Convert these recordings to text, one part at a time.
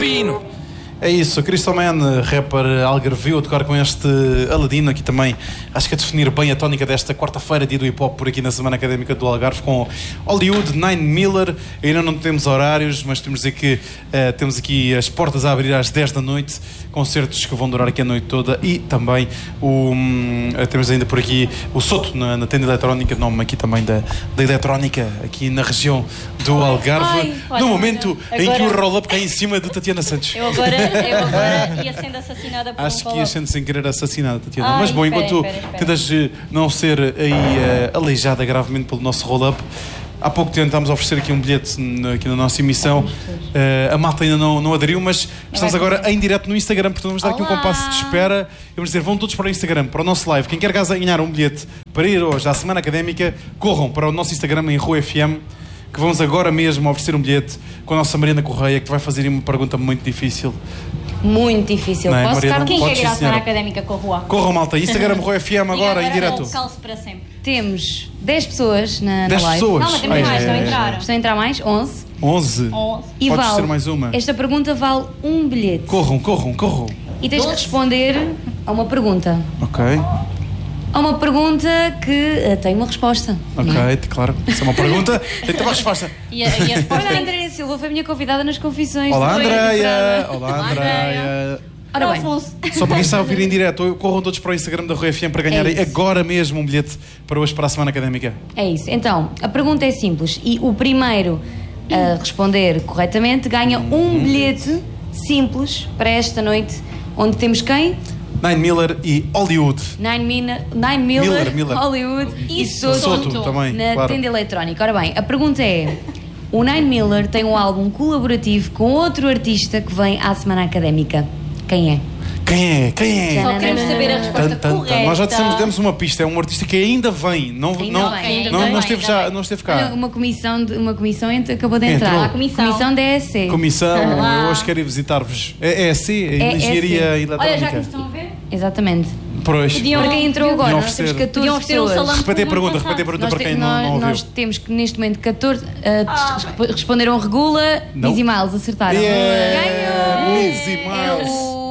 Pino. É isso, Crystal Man, rapper algarvio, a tocar com este Aladino aqui também. Acho que a definir bem a tónica desta quarta-feira, dia do hip-hop, por aqui na Semana Académica do Algarve, com Hollywood, Nine Miller. Ainda não temos horários, mas temos de dizer que temos aqui as portas a abrir às 10 da noite, concertos que vão durar aqui a noite toda, e também temos ainda por aqui o Soto na tenda eletrónica, nome aqui também da eletrónica, aqui na região do Algarve. Olha, no momento agora... em que o roll-up cai em cima de Tatiana Santos. Eu agora ia sendo assassinada por Acho um que ia sendo sem querer assassinada, Tatiana. Mas bom, espera, enquanto espera. tentas não ser aí aleijada gravemente pelo nosso roll-up, há pouco tentámos oferecer aqui um bilhete aqui na nossa emissão. A malta ainda não aderiu, mas estamos agora em direto no Instagram, portanto vamos dar aqui um compasso de espera. Vamos dizer, vão todos para o Instagram, para o nosso live. Quem quer ganhar um bilhete para ir hoje à Semana Académica, corram para o nosso Instagram em Rua FM, que vamos agora mesmo oferecer um bilhete com a nossa Mariana Correia, que te vai fazer uma pergunta muito difícil. Muito difícil. Não é, Posso Mariana? ficar... Quem Pode quer ir à sim, Semana senhora. Académica com a rua? Corram, malta. Instagram Rua FM agora em direto. Calce para sempre. Temos 10 pessoas na 10 live. pessoas. Não, mas temos mais, não entraram. Estão a entrar mais? 11. 11. 11. E Podes vale. ser mais uma. Esta pergunta vale um bilhete. Corram. E tens que responder a uma pergunta. Ok. A uma pergunta que tem uma resposta. Ok, claro. Isso é uma pergunta. Tem que ter uma resposta. E a resposta Olha, a tem que... Andréia Silva foi a minha convidada nas confissões. Olá, de Noite Andréia. Temporada. Olá, Andréia. Ora bem, Afonso. Só para quem está a ouvir em direto, corram todos para o Instagram da Rua FM para ganharem isso. agora mesmo um bilhete para hoje, para a Semana Académica. é isso. Então, a pergunta é simples e o primeiro a responder corretamente ganha um bilhete simples para esta noite, onde temos quem? Nine Miller e Hollywood. Nine Miller, Miller. Hollywood e Soto Soto também, na claro. tenda eletrónica. Ora bem, a pergunta é: o Nine Miller tem um álbum colaborativo com outro artista que vem à Semana Académica. Quem é? Quem é? Só queremos saber a resposta correta. Nós já demos uma pista, é um artista que ainda vem. Não esteve cá. Olha, uma comissão acabou de entrar. Entrou. A comissão da ESC. Comissão, Olá. eu hoje quero ir visitar-vos. É ESC, Engenharia ESC. Eletrónica. Olha, já que nos estão a ver, Exatamente. Pois. Podiam- Para quem entrou agora, Podiam nós temos oferecer. 14 podiam oferecer um pessoas. salão. Repete a público pergunta passado. para quem não ouviu. Nós temos que neste momento 14. Responderam Regula, Não. Easy Miles, acertaram. Yeah. Ganhou! Easy Miles. É o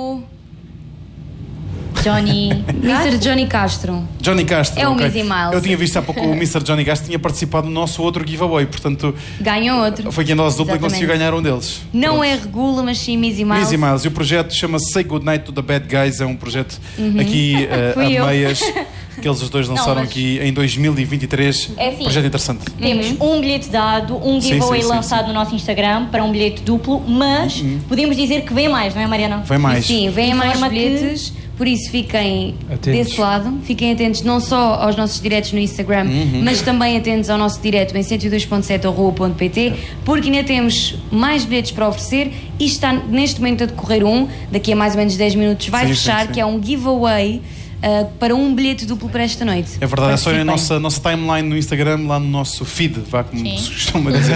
Johnny. Mr. Johnny Castro. Johnny Castro. É o ok. Easy Miles. Eu tinha visto há pouco o Mr. Johnny Castro tinha participado do nosso outro giveaway, portanto Ganhou outro. foi quem nós dupla e Exatamente. conseguiu ganhar um deles. Não Pronto. é Regula, mas sim Easy Miles. Easy Miles. E o projeto chama-se Say Goodnight to the Bad Guys. É um projeto aqui Fui eu. a meias que eles os dois lançaram mas- aqui em 2023. É assim. Projeto interessante. Temos um bilhete dado, um Sim, giveaway sim, lançado no nosso Instagram para um bilhete duplo, mas podemos dizer que vem mais, não é, Mariana? Vem mais. Sim, vêm mais Informa que- bilhetes, por isso fiquem Atentos. desse lado, fiquem atentos não só aos nossos diretos no Instagram, mas também atentos ao nosso direto em 102.7.rua.pt, porque ainda temos mais bilhetes para oferecer e está neste momento a decorrer daqui a mais ou menos 10 minutos vai Sim, fechar, sim. que é um giveaway para um bilhete duplo para esta noite. É verdade, é só na Participem. nossa timeline no Instagram, lá no nosso feed, vá como Sim. se costuma dizer,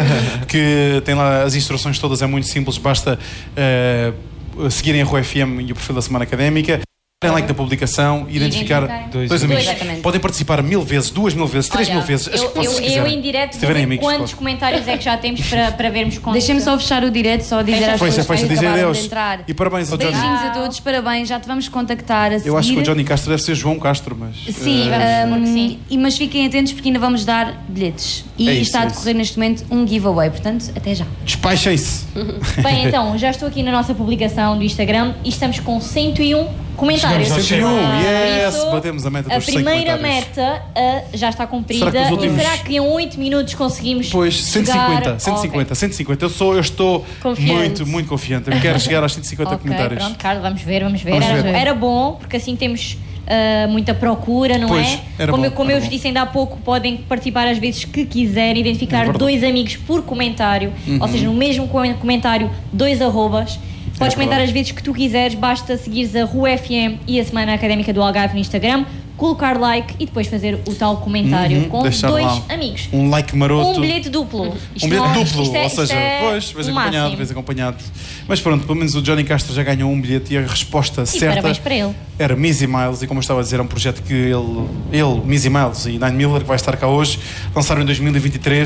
que tem lá as instruções todas, é muito simples, basta seguirem a Rua FM e o perfil da Semana Académica, darem like na publicação, identificar identificarem. dois amigos. Exatamente. Podem participar 1000 vezes, 2000 vezes, 3000 Olha, vezes, as que vocês eu quiserem. em direto Se vou tiverem ver amigos, quantos claro. comentários é que já temos para vermos quantos. Deixem-me só fechar o direto, só dizer às Fecha, pessoas que dizer acabaram adeus. de entrar. E parabéns ao Johnny. Beijinhos a todos, parabéns, já te vamos contactar a seguir. Eu acho que o Johnny Castro deve ser João Castro, mas... Sim, vamos supor que sim. mas fiquem atentos porque ainda vamos dar bilhetes. E É isso, está é a isso. decorrer neste momento um giveaway, portanto, até já. Despachem-se. Bem, então, já estou aqui na nossa publicação do Instagram e estamos com 101 comentários. Chegamos ao 101, Por yes, isso, batemos a meta a dos 100 primeira comentários. meta já está cumprida. Será que os últimos- E será que em 8 minutos conseguimos Pois, 150, chegar... 150, Ok. 150. Eu estou Confiante. muito confiante. Eu quero chegar aos 150 Ok, comentários. pronto, Carlos, vamos ver. Vamos ver. Era bom, porque assim temos muita procura, não Pois, é? era Como, bom, eu, como era eu vos bom. disse ainda há pouco, podem participar às vezes que quiserem, identificar verdade. 2 amigos por comentário, ou seja, no mesmo comentário, 2 arrobas. Podes comentar verdade. as vezes que tu quiseres, basta seguires a Rua FM e a Semana Académica do Algarve no Instagram, colocar like e depois fazer o tal comentário com deixar 2 lá amigos. Um like maroto. Um bilhete duplo. Isto Um bilhete não- duplo, isto é- ou isto seja, é pois, vez o acompanhado, máximo. vez acompanhado. Mas pronto, pelo menos o Johnny Castro já ganhou um bilhete e a resposta certa parabéns para ele. era Mizzy Miles. E como eu estava a dizer, é um projeto que ele Mizzy Miles e Nine Miller, que vai estar cá hoje, lançaram em 2023.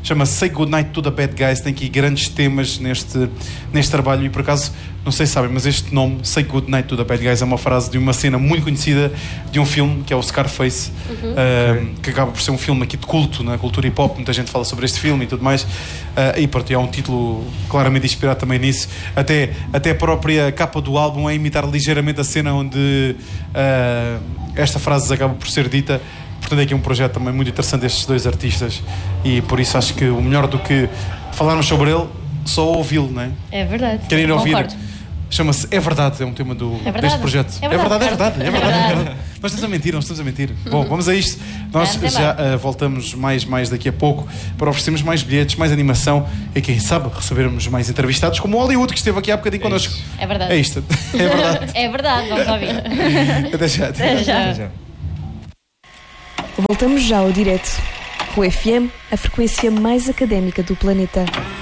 chama-se Say Goodnight to the Bad Guys, tem aqui grandes temas neste trabalho e por acaso, não sei se sabem, mas este nome, Say Goodnight to the Bad Guys, é uma frase de uma cena muito conhecida de um filme que é o Scarface, que acaba por ser um filme aqui de culto na cultura hip-hop, muita gente fala sobre este filme e tudo mais, e pronto, é um título claramente inspirado também nisso, até a própria capa do álbum é imitar ligeiramente a cena onde esta frase acaba por ser dita. Portanto, é aqui um projeto também muito interessante destes dois artistas e por isso acho que o melhor do que falarmos sobre ele, só ouvi-lo, não é? É verdade. Querem ouvir? Concordo. Chama-se É Verdade, é um tema deste projeto. É verdade. Nós estamos a mentir, não estamos a mentir. Bom, vamos a isto. Nós já voltamos mais daqui a pouco para oferecermos mais bilhetes, mais animação e quem sabe recebermos mais entrevistados como o Hollywood que esteve aqui há bocadinho connosco. É verdade. É isto. É verdade. É verdade, vamos ouvir. Até já. Até já. Voltamos já ao direto. RUE FM, a frequência mais académica do planeta.